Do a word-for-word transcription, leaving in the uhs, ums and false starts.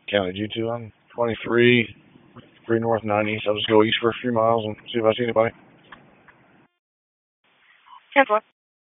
County G two. I'm twenty-three, three north, nine east. I'll just go east for a few miles and see if I see anybody. ten four.